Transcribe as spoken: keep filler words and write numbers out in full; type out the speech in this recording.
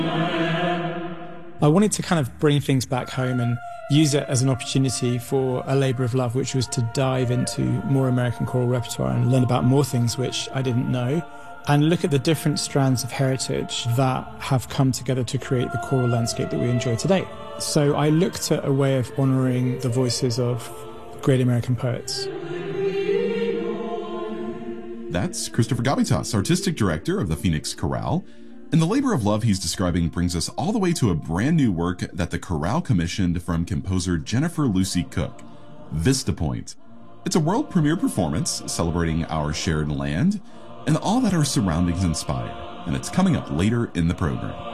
I wanted to kind of bring things back home and use it as an opportunity for a labour of love, which was to dive into more American choral repertoire and learn about more things which I didn't know, and look at the different strands of heritage that have come together to create the choral landscape that we enjoy today. So I looked at a way of honouring the voices of great American poets. That's Christopher Gavitas, Artistic Director of the Phoenix Chorale. And the labor of love he's describing brings us all the way to a brand new work that the chorale commissioned from composer Jennifer Lucy Cook, Vista Point. It's a world premiere performance celebrating our shared land and all that our surroundings inspire, and it's coming up later in the program.